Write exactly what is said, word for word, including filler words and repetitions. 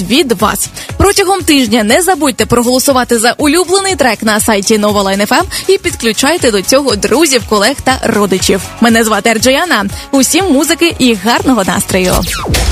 від вас. Протягом тижня не забудьте проголосувати за улюблений трек на сайті Новолайн еф ем і підключайте до цього друзів, колег та родичів. Мене звати Ерджаяна. Усім музики і гарного настрою.